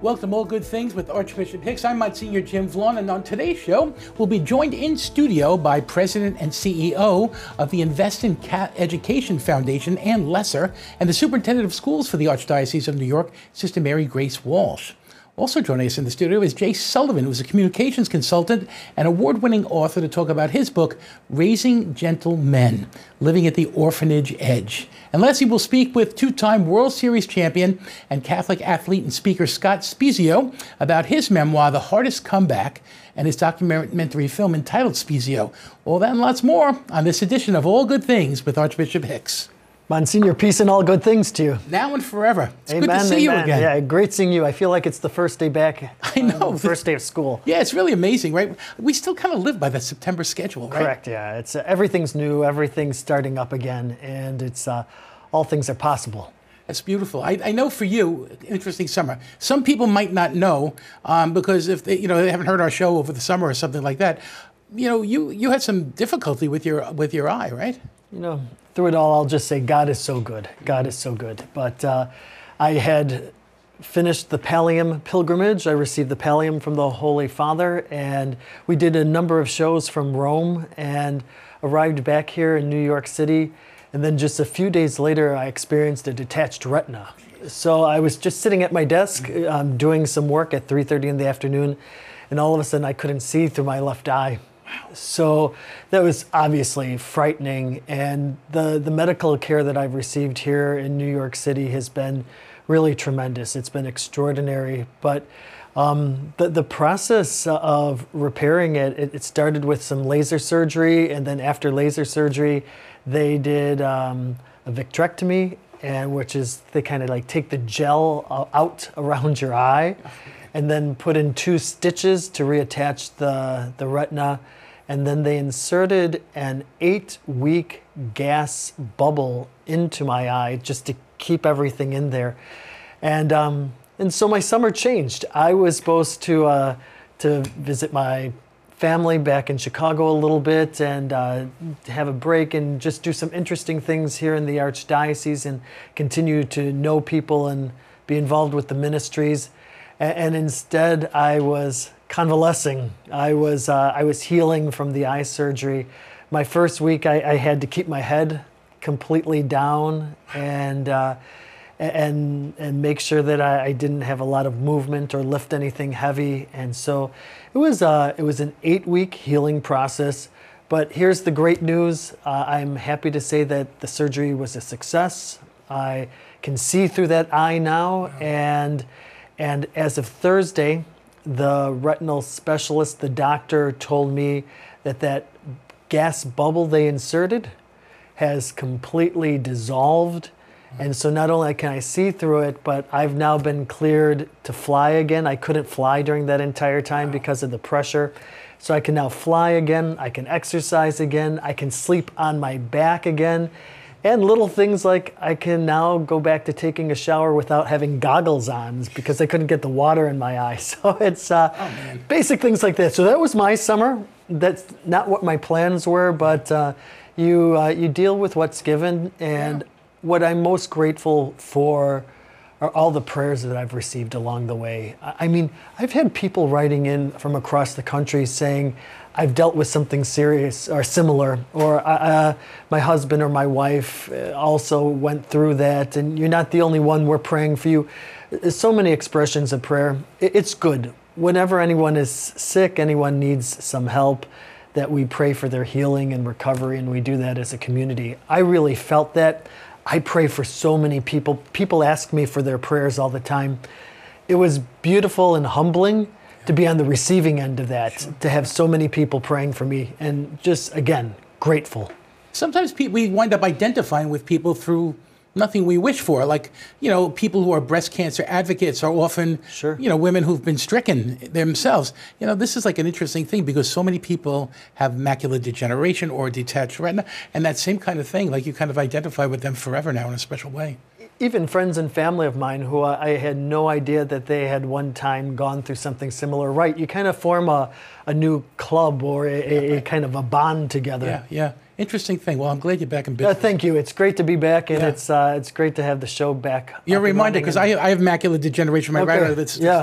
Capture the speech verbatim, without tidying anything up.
Welcome to All Good Things with Archbishop Hicks. I'm Monsignor Jim Vaughn, and on today's show, we'll be joined in studio by President and C E O of the Invest in Cat Education Foundation, Ann Lesser, and the Superintendent of Schools for the Archdiocese of New York, Sister Mary Grace Walsh. Also joining us in the studio is Jay Sullivan, who's a communications consultant and award-winning author, to talk about his book, Raising Gentle Men, Living at the Orphanage Edge. And lastly, we'll speak with two-time World Series champion and Catholic athlete and speaker Scott Spiezio about his memoir, The Hardest Comeback, and his documentary film entitled Spiezio. All that and lots more on this edition of All Good Things with Archbishop Hicks. Monsignor, peace and all good things to you. Now and forever. It's Amen, good to see amen. you again. Yeah, great seeing you. I feel like it's the first day back. I know. Um, first day of school. Yeah, it's really amazing, right? We still kind of live by that September schedule, right? Correct, yeah. It's uh, everything's new, everything's starting up again, and it's uh, all things are possible. That's beautiful. I, I know for you, interesting summer. Some people might not know um, because if they, you know, they haven't heard our show over the summer or something like that. You know, you you had some difficulty with your with your eye, right? You know, through it all, I'll just say God is so good. God is so good. But uh, I had finished the Pallium pilgrimage. I received the Pallium from the Holy Father, and we did a number of shows from Rome and arrived back here in New York City. And then just a few days later, I experienced a detached retina. So I was just sitting at my desk um, doing some work at three thirty in the afternoon, and all of a sudden I couldn't see through my left eye. So that was obviously frightening, and the, the medical care that I've received here in New York City has been really tremendous. It's been extraordinary, but um, the, the process of repairing it, it, it started with some laser surgery, and then after laser surgery, they did um, a vitrectomy, and which is they kind of like take the gel out around your eye, and then put in two stitches to reattach the, the retina. And then they inserted an eight-week gas bubble into my eye just to keep everything in there. And um, and so my summer changed. I was supposed to uh, to visit my family back in Chicago a little bit and uh, have a break and just do some interesting things here in the Archdiocese and continue to know people and be involved with the ministries. And, and instead, I was convalescing. I was uh, I was healing from the eye surgery. My first week, I, I had to keep my head completely down and uh, and and make sure that I, I didn't have a lot of movement or lift anything heavy. And so it was uh, it was an eight-week healing process. But here's the great news. Uh, I'm happy to say that the surgery was a success. I can see through that eye now, and and as of Thursday, the retinal specialist, the doctor, told me that that gas bubble they inserted has completely dissolved. And so not only can I see through it, but I've now been cleared to fly again. I couldn't fly during that entire time because of the pressure. So I can now fly again. I can exercise again. I can sleep on my back again. And little things like I can now go back to taking a shower without having goggles on because I couldn't get the water in my eye. So it's uh, oh, man. basic things like that. So that was my summer. That's not what my plans were, but uh, you uh, you deal with what's given. And yeah. What I'm most grateful for are all the prayers that I've received along the way. I mean, I've had people writing in from across the country saying, I've dealt with something serious or similar, or uh, my husband or my wife also went through that, and you're not the only one, we're praying for you. There's so many expressions of prayer. It's good. Whenever anyone is sick, anyone needs some help, that we pray for their healing and recovery, and we do that as a community. I really felt that. I pray for so many people. People ask me for their prayers all the time. It was beautiful and humbling to be on the receiving end of that, sure. To have so many people praying for me, and just, again, grateful. Sometimes pe- we wind up identifying with people through nothing we wish for. Like, you know, people who are breast cancer advocates are often, sure. you know, women who've been stricken themselves. You know, this is like an interesting thing because so many people have macular degeneration or detached retina, and that same kind of thing, like you kind of identify with them forever now in a special way. Even friends and family of mine who I had no idea that they had one time gone through something similar, right? You kind of form a, a new club or a, a, a kind of a bond together. Yeah, yeah. Interesting thing. Well, I'm glad you're back in business. Uh, thank you. It's great to be back, and yeah. it's uh, it's great to have the show back. You're reminded because I, I have macular degeneration. My okay. retina that's yeah.